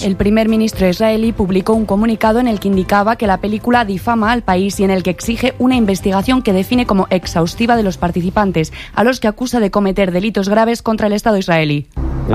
El primer ministro israelí publicó un comunicado en el que indicaba que la película difama al país y en el que exige una investigación que define como exhaustiva de los participantes, a los que acusa de cometer delitos graves contra el Estado israelí.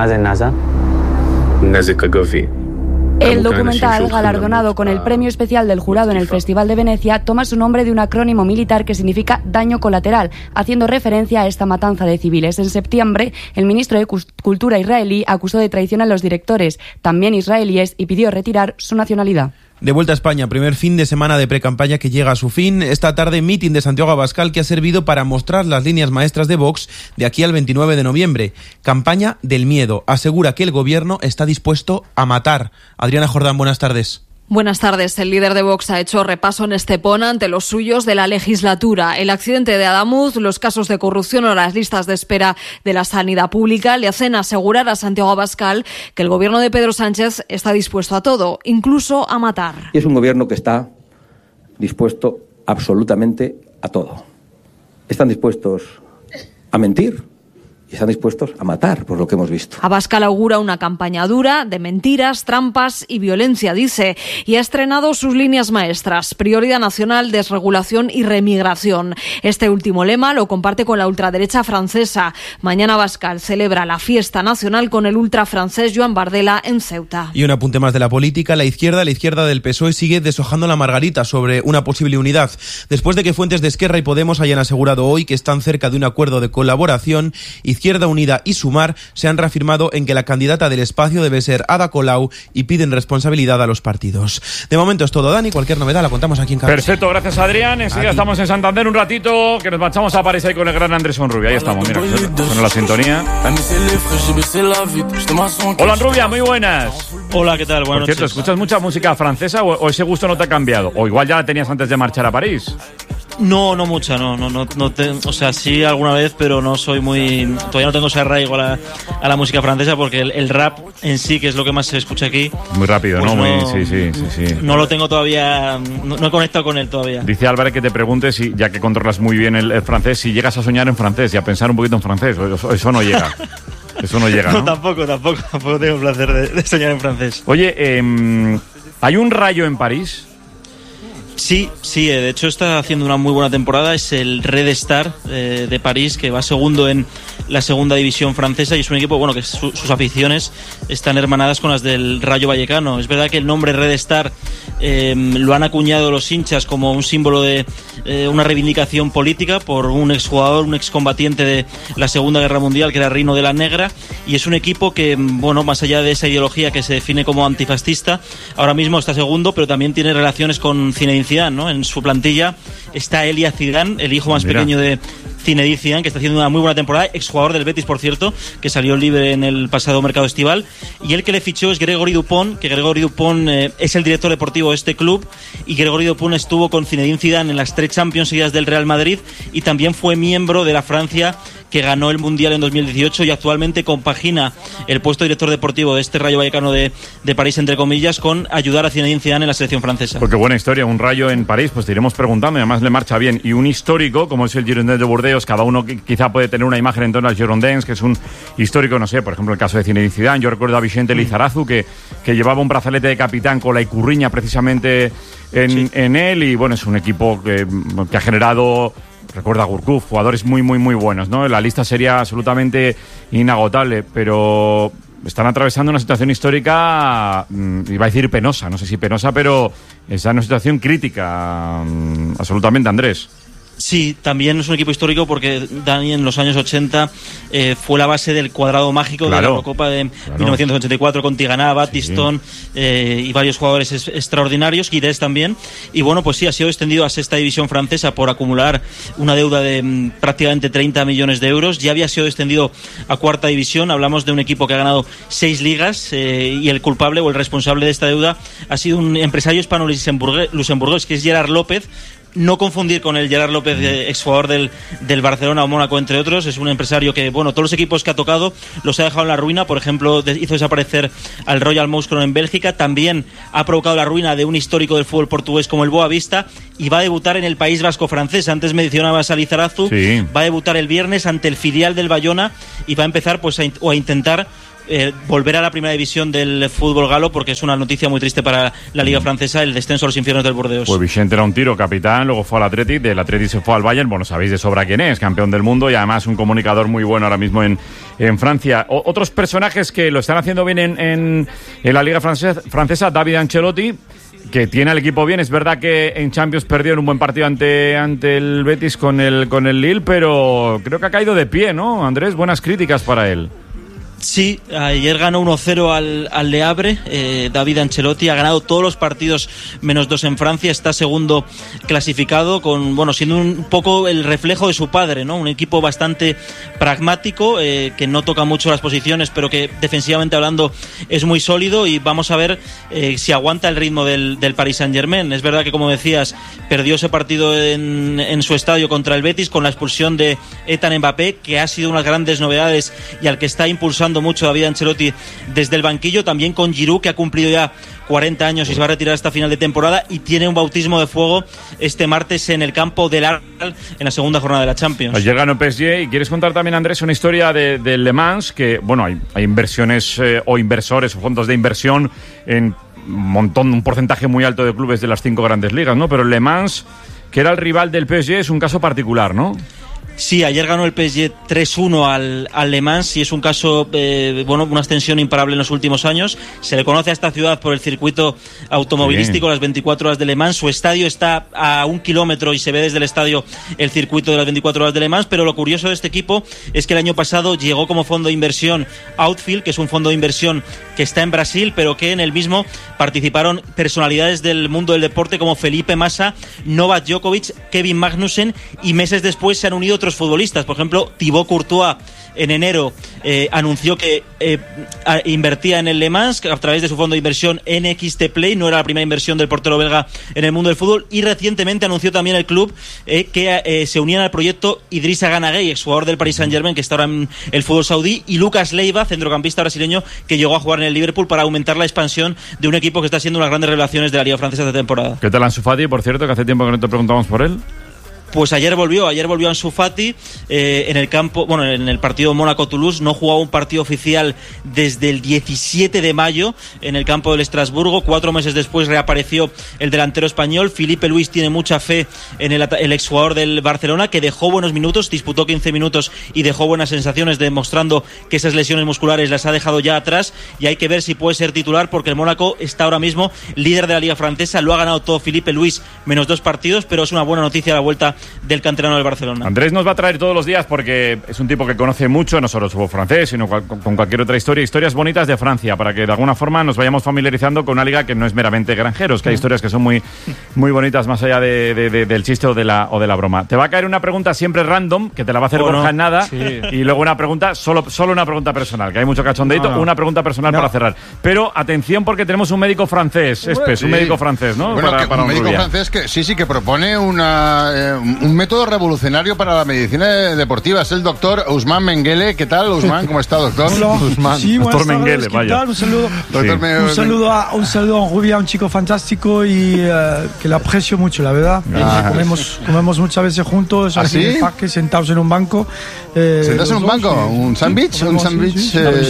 El documental, galardonado con el premio especial del jurado en el Festival de Venecia, toma su nombre de un acrónimo militar que significa daño colateral, haciendo referencia a esta matanza de civiles. En septiembre, el ministro de Cultura israelí acusó de traición a los directores, también israelíes, y pidió retirar su nacionalidad. De vuelta a España, primer fin de semana de precampaña que llega a su fin. Esta tarde, mitin de Santiago Abascal que ha servido para mostrar las líneas maestras de Vox de aquí al 29 de noviembre. Campaña del miedo. Asegura que el gobierno está dispuesto a matar. Adriana Jordán, buenas tardes. Buenas tardes. El líder de Vox ha hecho repaso en Estepona ante los suyos de la legislatura. El accidente de Adamuz, los casos de corrupción o las listas de espera de la sanidad pública le hacen asegurar a Santiago Abascal que el gobierno de Pedro Sánchez está dispuesto a todo, incluso a matar. Es un gobierno que está dispuesto absolutamente a todo. Están dispuestos a mentir y están dispuestos a matar, por lo que hemos visto. Abascal augura una campaña dura de mentiras, trampas y violencia, dice, y ha estrenado sus líneas maestras: prioridad nacional, desregulación y remigración. Este último lema lo comparte con la ultraderecha francesa. Mañana Abascal celebra la fiesta nacional con el ultrafrancés Joan Bardella en Ceuta. Y un apunte más de la política. La izquierda del PSOE sigue deshojando la margarita sobre una posible unidad. Después de que fuentes de Esquerra y Podemos hayan asegurado hoy que están cerca de un acuerdo de colaboración, Izquierda Unida y Sumar se han reafirmado en que la candidata del espacio debe ser Ada Colau y piden responsabilidad a los partidos. De momento es todo, Dani. Cualquier novedad la contamos aquí en Carlos. Perfecto, gracias Adrián. Enseguida estamos en Santander un ratito, que nos marchamos a París ahí con el gran Andrés Onrubia. Ahí estamos, mira, con la sintonía. Hola Onrubia, muy buenas. Hola, ¿qué tal? Buenas Por cierto, noches. ¿escuchas mucha música francesa o ese gusto no te ha cambiado? O igual ya la tenías antes de marchar a París. No mucha, o sea, sí alguna vez, pero no soy todavía no tengo ese arraigo a la música francesa, porque el rap en sí, que es lo que más se escucha aquí. Muy rápido, pues ¿no? Sí. No lo tengo todavía, no he conectado con él todavía. Dice Álvarez que te pregunte, si, ya que controlas muy bien el francés, si llegas a soñar en francés y a pensar un poquito en francés. Eso no llega. Eso no llega, ¿no? No, tampoco tengo el placer de soñar en francés. Oye, ¿hay un Rayo en París? Sí, de hecho está haciendo una muy buena temporada. Es el Red Star de París, que va segundo en la segunda división francesa, y es un equipo que sus aficiones están hermanadas con las del Rayo Vallecano. Es verdad que el nombre Red Star lo han acuñado los hinchas como un símbolo de una reivindicación política por un exjugador, un excombatiente de la Segunda Guerra Mundial, que era Rino de la Negra, y es un equipo que, más allá de esa ideología que se define como antifascista, ahora mismo está segundo, pero también tiene relaciones con Zinedine Zidane, ¿no? En su plantilla está Elia Zidane, el hijo más pequeño de Zinedine Zidane, que está haciendo una muy buena temporada, exjugador del Betis, por cierto, que salió libre en el pasado mercado estival, y el que le fichó es Grégory Dupont, que Grégory Dupont es el director deportivo de este club, y Grégory Dupont estuvo con Zinedine Zidane en las 3 Champions seguidas del Real Madrid, y también fue miembro de la Francia que ganó el Mundial en 2018, y actualmente compagina el puesto de director deportivo de este Rayo Vallecano de París, entre comillas, con ayudar a Zinedine Zidane en la selección francesa. Porque buena historia, un Rayo en París, pues te iremos preguntando, y además le marcha bien. Y un histórico, como es el Girondins de Burdeos, cada uno quizá puede tener una imagen en torno al Girondins, que es un histórico, no sé, por ejemplo, el caso de Zinedine Zidane. Yo recuerdo a Vicente Lizarazu, que llevaba un brazalete de capitán con la icurriña precisamente en él, y es un equipo que ha generado... Recuerda a Gurkuf, jugadores muy buenos, ¿no? La lista sería absolutamente inagotable, pero están atravesando una situación histórica, iba a decir penosa, no sé si penosa, pero está en una situación crítica, absolutamente, Andrés. Sí, también es un equipo histórico porque Dani en los años 80 fue la base del cuadrado mágico de la Eurocopa de 1984 con Tigana, Battiston y varios jugadores extraordinarios, Guirés también, y pues sí, ha sido extendido a sexta división francesa por acumular una deuda de prácticamente 30 millones de euros. Ya había sido extendido a cuarta división. Hablamos de un equipo que ha ganado 6 ligas y el culpable o el responsable de esta deuda ha sido un empresario hispano-luxemburgués, que es Gerard López. No confundir con el Gerard López, exjugador del Barcelona o Mónaco, entre otros. Es un empresario que, todos los equipos que ha tocado los ha dejado en la ruina. Por ejemplo, hizo desaparecer al Royal Mouscron en Bélgica. También ha provocado la ruina de un histórico del fútbol portugués como el Boavista, y va a debutar en el País Vasco francés. Antes mencionabas a Lizarazu. Va a debutar el viernes ante el filial del Bayona y va a empezar a intentar volver a la primera división del fútbol galo, porque es una noticia muy triste para la Liga Francesa, el descenso a los infiernos del Burdeos. Pues Vicente era un tiro, capitán, luego fue al Athletic, del Athletic se fue al Bayern, bueno, sabéis de sobra quién es, campeón del mundo y además un comunicador muy bueno ahora mismo en Francia. Otros personajes que lo están haciendo bien en la Liga francesa, David Ancelotti, que tiene al equipo bien. Es verdad que en Champions perdió en un buen partido ante el Betis con el Lille, pero creo que ha caído de pie, ¿no, Andrés? Buenas críticas para él. Sí, ayer ganó 1-0 al Le Havre. David Ancelotti ha ganado todos los partidos menos 2 en Francia, está segundo clasificado, siendo un poco el reflejo de su padre, ¿no? Un equipo bastante pragmático, que no toca mucho las posiciones, pero que defensivamente hablando es muy sólido, y vamos a ver si aguanta el ritmo del Paris Saint-Germain. Es verdad que, como decías, perdió ese partido en su estadio contra el Betis con la expulsión de Ethan Mbappé, que ha sido unas grandes novedades y al que está impulsando mucho David Ancelotti desde el banquillo, también con Giroud, que ha cumplido ya 40 años y se va a retirar hasta final de temporada, y tiene un bautismo de fuego este martes en el campo del Arsenal en la segunda jornada de la Champions. Ayer ganó PSG, y quieres contar también, Andrés, una historia de Le Mans, que hay inversiones o inversores o fondos de inversión en un porcentaje muy alto de clubes de las 5 grandes ligas, ¿no? Pero Le Mans, que era el rival del PSG, es un caso particular, ¿no? Sí, ayer ganó el PSG 3-1 al Le Mans, y es un caso, una extensión imparable en los últimos años. Se le conoce a esta ciudad por el circuito automovilístico, las 24 horas de Le Mans. Su estadio está a 1 kilómetro y se ve desde el estadio el circuito de las 24 horas de Le Mans. Pero lo curioso de este equipo es que el año pasado llegó como fondo de inversión Outfield, que es un fondo de inversión que está en Brasil, pero que en el mismo participaron personalidades del mundo del deporte como Felipe Massa, Novak Djokovic, Kevin Magnussen, y meses después se han unido otros futbolistas. Por ejemplo, Thibaut Courtois en enero anunció que invertía en el Le Mans a través de su fondo de inversión NXT Play. No era la primera inversión del portero belga en el mundo del fútbol, y recientemente anunció también el club que se unían al proyecto Idrissa Gana Gueye, exjugador del Paris Saint-Germain, que está ahora en el fútbol saudí, y Lucas Leiva, centrocampista brasileño, que llegó a jugar en el Liverpool, para aumentar la expansión de un equipo que está siendo unas grandes revelaciones de la Liga Francesa esta temporada. ¿Qué tal Ansu Fati, por cierto, que hace tiempo que no te preguntamos por él? Pues ayer volvió Ansu Fati en el campo, en el partido Mónaco-Toulouse. No jugaba un partido oficial desde el 17 de mayo en el campo del Estrasburgo. 4 meses después reapareció el delantero español. Filipe Luis tiene mucha fe en el exjugador del Barcelona, que dejó buenos minutos, disputó 15 minutos y dejó buenas sensaciones, demostrando que esas lesiones musculares las ha dejado ya atrás, y hay que ver si puede ser titular, porque el Mónaco está ahora mismo líder de la Liga Francesa. Lo ha ganado todo Filipe Luis, menos 2 partidos, pero es una buena noticia la vuelta del canterano del Barcelona. Andrés nos va a traer todos los días, porque es un tipo que conoce mucho, no solo el fútbol francés, sino con cualquier otra historias bonitas de Francia, para que de alguna forma nos vayamos familiarizando con una liga que no es meramente granjeros, que hay historias que son muy, muy bonitas, más allá del chiste o de la broma. Te va a caer una pregunta siempre random, que te la va a hacer Borja en nada, sí. Y luego una pregunta, solo una pregunta personal, que hay mucho cachondeito, una pregunta personal para cerrar. Pero atención, porque tenemos un médico francés, un médico francés, ¿no? Bueno, para un médico francés que propone un método revolucionario para la medicina deportiva. Es el doctor Ousmane Mengele. ¿Qué tal, Ousmane? ¿Cómo está, doctor? Hola. Ousmane. Sí, doctor Mengele, vaya. Un saludo. Sí. Un saludo a Rubia, un chico fantástico y que le aprecio mucho, la verdad. Comemos muchas veces juntos, aquí en el parque, sentados en un banco. ¿Sentados en un banco? ¿Un sándwich? ¿Un sándwich?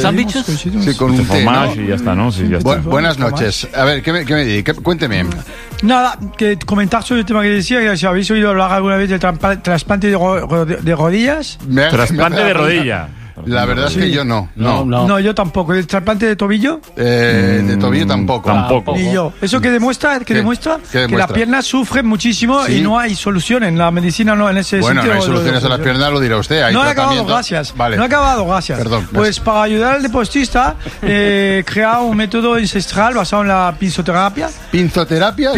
Sí, con un té, ¿no? Y ya está, ¿no? Sí, ya está. Buenas noches. A ver, ¿qué me dice? Cuénteme. Nada, que comentar sobre el tema que decía, que si habéis oído hablar alguna vez del trasplante de rodillas. Trasplante de rodilla. La verdad es que yo no. No, yo tampoco. ¿El trasplante de tobillo? De tobillo tampoco. Ni yo. ¿Eso qué demuestra? Que la pierna sufre muchísimo y no hay solución en la medicina, no en ese sentido. Bueno, no hay soluciones a las piernas, lo dirá usted. No he acabado, gracias. Vale. No he acabado, gracias. Perdón. Pues para ayudar al deportista, crea un método ancestral basado en la pinzoterapia. ¿Pinzoterapia?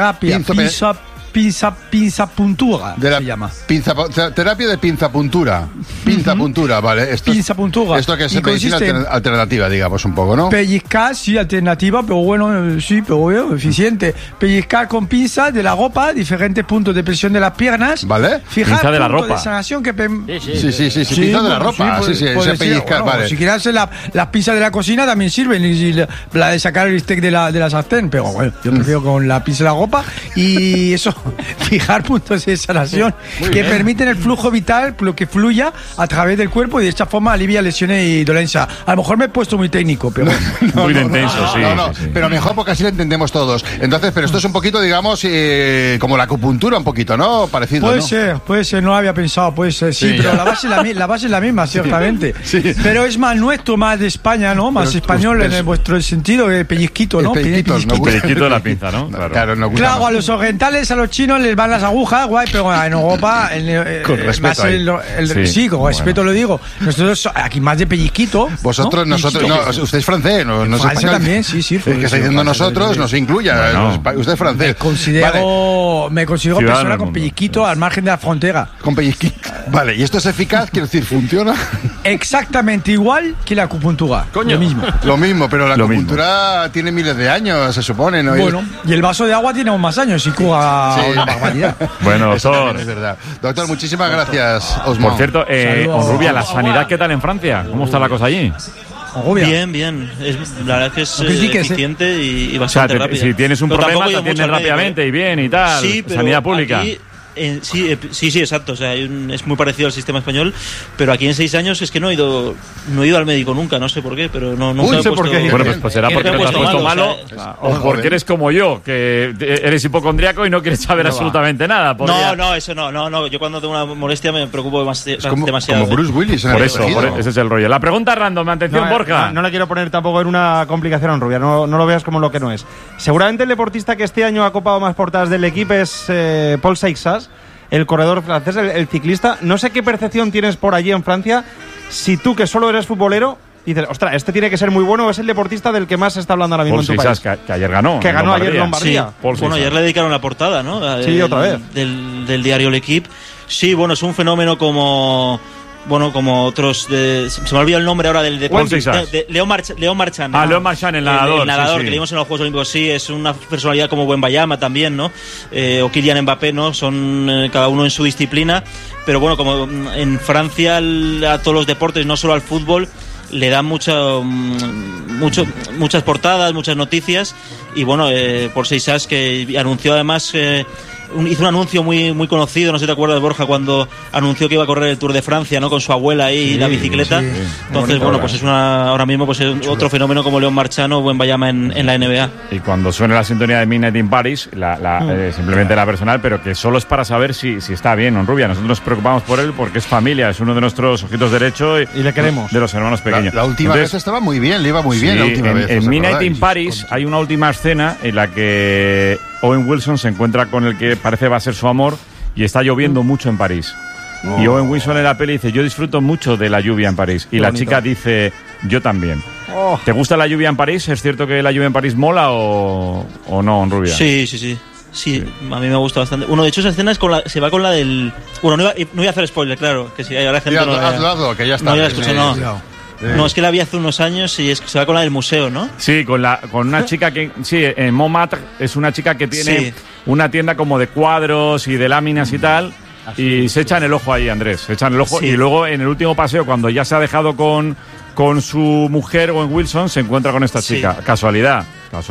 Pinzapuntura se llama. Terapia de pinzapuntura. Pinzapuntura, vale. Pinzapuntura. Esto que es medicina alternativa, digamos, un poco, ¿no? Pellizcar, sí, alternativa, pero bueno, eficiente. Pellizcar con pinza de la ropa, diferentes puntos de presión de las piernas. ¿Vale? Fijar pinza de la ropa. De sanación que sí, pinza de la ropa. Sí, ese pellizcar, vale. Si quieres hacer las pinzas de la cocina también sirven, y la de sacar el bistec de la sartén, pero bueno, yo prefiero con la pinza de la ropa, y eso fijar puntos de sanación que permiten el flujo vital, lo que fluya a través del cuerpo y de esta forma alivia lesiones y dolencia. A lo mejor me he puesto muy técnico, pero... muy intenso, sí. Pero mejor porque así lo entendemos todos. Entonces, pero esto es un poquito, digamos, como la acupuntura un poquito, ¿no? Parecido, Puede ser, no había pensado, puede ser, sí, pero la base es la misma, ciertamente. Sí. Pero es más nuestro, más de España, ¿no? Más español en vuestro sentido, de pellizquito, ¿no? Pellizquito de la pinza, ¿no? Claro, a los orientales, a los chinos les van las agujas, guay, pero en Europa... con respeto. Sí, con respeto lo digo. Nosotros aquí más de pellizquito. Vosotros, ¿no? Usted es francés, no es español. También, sí. El que está diciendo nosotros no se incluya. Usted es francés. Me considero persona con pellizquito al margen de la frontera. Con pellizquito. Vale, ¿y esto es eficaz? Quiero decir, ¿funciona? Exactamente igual que la acupuntura. Coño. Lo mismo, pero la acupuntura tiene miles de años, se supone, ¿no? Bueno, y el vaso de agua tiene aún más años y cura una barbaridad. Bueno, doctor. Es verdad. Doctor, muchísimas gracias, Osman. Por cierto, Honrubia, ¿la sanidad qué tal en Francia? ¿Cómo está la cosa allí? Bien. La verdad es que es eficiente y bastante rápida. Si tienes un problema, te atienden rápidamente y bien y tal. Sí, pero sanidad pública. Aquí, sí, exacto. O sea, es muy parecido al sistema español, pero aquí en 6 años es que no he ido al médico nunca, no sé por qué, pero nunca me he puesto... Bueno, pues será porque te has puesto malo o porque eres como yo, que eres hipocondriaco y no quieres saber absolutamente nada. No, eso no. Yo cuando tengo una molestia me preocupo demasiado. Como Bruce Willis en por eso, ese es el rollo. La pregunta random, atención, Borja. No le quiero poner tampoco en una complicación a Honrubia, no lo veas como lo que no es. Seguramente el deportista que este año ha copado más portadas del equipo es Paul Seixas, el corredor francés, el ciclista. No sé qué percepción tienes por allí en Francia, si tú, que solo eres futbolero, dices, ostras, este tiene que ser muy bueno, o es el deportista del que más se está hablando ahora mismo en tu país. Que ayer ganó. Que ganó ayer Lombardía. Sí. Bueno, ayer le dedicaron la portada, ¿no? Otra vez. Del diario L'Equipe. Sí, bueno, es un fenómeno como otros se me olvida el nombre ahora de León Marchand. León Marchand, el nadador. El nadador que vimos en los Juegos Olímpicos, sí, es una personalidad como Wembayama también, ¿no? O Kylian Mbappé, ¿no? Son cada uno en su disciplina, pero bueno, como en Francia a todos los deportes, no solo al fútbol, le dan muchas portadas, muchas noticias, y bueno, por Seixas, que anunció además hizo un anuncio muy muy conocido, no sé si te acuerdas, Borja, cuando anunció que iba a correr el Tour de Francia, ¿no? Con su abuela y la bicicleta. Entonces, bueno, pues es ahora mismo pues es otro fenómeno como León Marchand o Wembayama en la NBA. Y cuando suene la sintonía de Midnight in Paris, simplemente la personal, pero que solo es para saber si está bien, Honrubia. Nosotros nos preocupamos por él porque es familia, es uno de nuestros ojitos derechos y le queremos. De los hermanos pequeños. La última vez estaba muy bien, le iba muy bien la última vez. En Midnight in Paris hay una última escena en la que Owen Wilson se encuentra con el que parece va a ser su amor y está lloviendo mucho en París. Y Owen Wilson en la peli dice, yo disfruto mucho de la lluvia en París. Y la chica dice, yo también. ¿Te gusta la lluvia en París? ¿Es cierto que la lluvia en París mola o no, Honrubia? Sí, a mí me gusta bastante. Bueno, de hecho esa escena se va con la del... Bueno, no iba a hacer spoiler, claro, que si hay la gente hazlo, que ya está. No, ya la escuché, No, es que la vi hace unos años y se va con la del museo, ¿no? Sí, con una chica que... Sí, en Montmartre es una chica que tiene una tienda como de cuadros y de láminas y tal. Y se echan el ojo ahí, Andrés. Se echan el ojo y luego en el último paseo, cuando ya se ha dejado con su mujer, Owen Wilson, se encuentra con esta chica. Casualidad.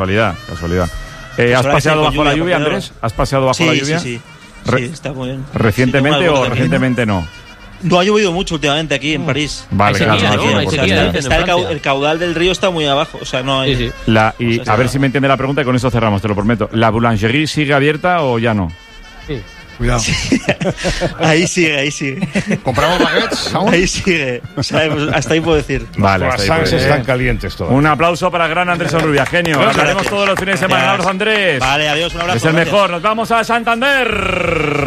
¿Has paseado bajo la lluvia, Andrés? ¿Has paseado bajo la lluvia? Sí, está muy bien. ¿Recientemente o recientemente no? No ha llovido mucho últimamente aquí en París. Vale, el caudal del río está muy abajo. O sea, no hay... A ver si me entiende la pregunta y con esto cerramos, te lo prometo. ¿La boulangerie sigue abierta o ya no? Sí. Cuidado. Sí. Ahí sigue. ¿Compramos baguettes aún? Ahí sigue. O sea, hasta ahí puedo decir. Vale, los croissants están calientes todos. Un aplauso para el gran Andrés Honrubia, genio. Hablaremos todos los fines de semana. Andrés. Vale, adiós, un abrazo. Es el mejor. Nos vamos a Santander.